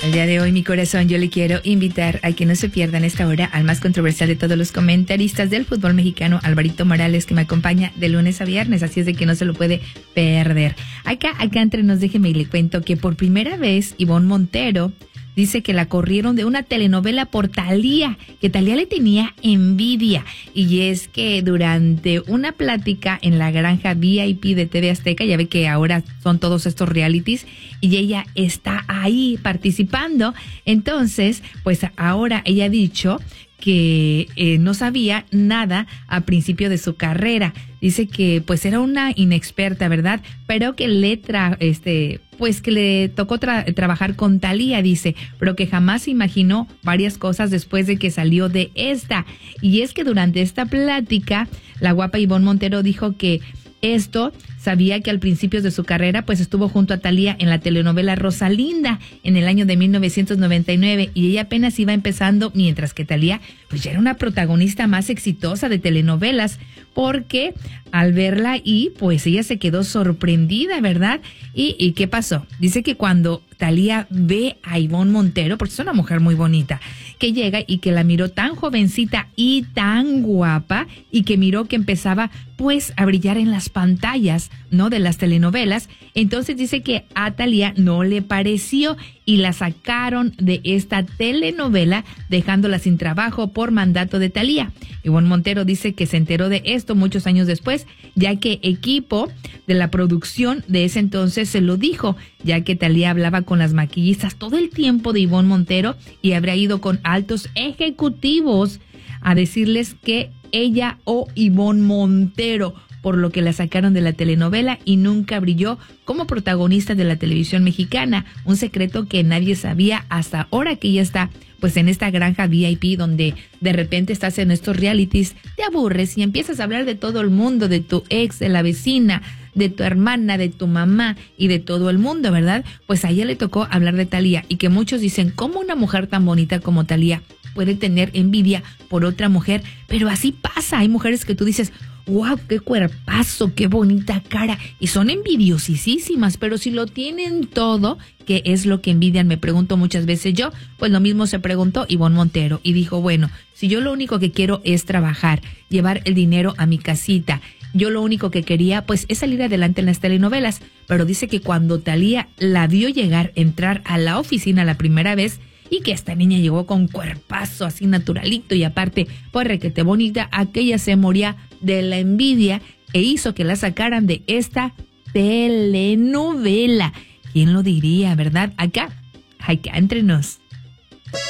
El día de hoy, mi corazón, yo le quiero invitar a que no se pierdan esta hora al más controversial de todos los comentaristas del fútbol mexicano, Alvarito Morales, que me acompaña de lunes a viernes, así es de que no se lo puede perder. Acá entre nos, déjeme y le cuento que por primera vez Ivonne Montero dice que la corrieron de una telenovela por Thalía, que Thalía le tenía envidia. Y es que durante una plática en la granja VIP de TV Azteca, ya ve que ahora son todos estos realities, y ella está ahí participando. Entonces, pues ahora ella ha dicho que no sabía nada a principio de su carrera. Dice que pues era una inexperta, ¿verdad? Pero que que le tocó trabajar con Thalía, dice, pero que jamás imaginó varias cosas después de que salió de esta. Y es que durante esta plática, la guapa Ivonne Montero dijo que sabía que al principio de su carrera pues estuvo junto a Thalía en la telenovela Rosalinda en el año de 1999 y ella apenas iba empezando, mientras que Thalía pues ya era una protagonista más exitosa de telenovelas, porque al verla ahí pues ella se quedó sorprendida, ¿verdad? ¿Y qué pasó? Dice que cuando Thalía ve a Ivonne Montero, porque es una mujer muy bonita, que llega y que la miró tan jovencita y tan guapa, y que miró que empezaba pues a brillar en las pantallas, ¿no?, de las telenovelas. Entonces dice que a Thalía no le pareció y la sacaron de esta telenovela, dejándola sin trabajo por mandato de Thalía. Ivonne Montero dice que se enteró de esto muchos años después, ya que equipo de la producción de ese entonces se lo dijo, ya que Thalía hablaba con las maquillistas todo el tiempo de Ivonne Montero y habría ido con altos ejecutivos a decirles que ella o Ivonne Montero, por lo que la sacaron de la telenovela y nunca brilló como protagonista de la televisión mexicana. Un secreto que nadie sabía hasta ahora que ella está pues en esta granja VIP, donde de repente estás en estos realities, te aburres y empiezas a hablar de todo el mundo, de tu ex, de la vecina, de tu hermana, de tu mamá y de todo el mundo, ¿verdad? Pues a ella le tocó hablar de Thalía, y que muchos dicen, ¿cómo una mujer tan bonita como Thalía puede tener envidia por otra mujer? Pero así pasa, hay mujeres que tú dices, wow, qué cuerpazo, qué bonita cara, y son envidiosísimas, pero si lo tienen todo, ¿qué es lo que envidian? Me pregunto muchas veces yo. Pues lo mismo se preguntó Ivonne Montero y dijo, bueno, si yo lo único que quiero es trabajar, llevar el dinero a mi casita, yo lo único que quería pues es salir adelante en las telenovelas. Pero dice que cuando Thalía la vio entrar a la oficina la primera vez, y que esta niña llegó con cuerpazo así naturalito y aparte pues requete bonita, aquella se moría de la envidia e hizo que la sacaran de esta telenovela. ¿Quién lo diría, verdad? Acá entre nos.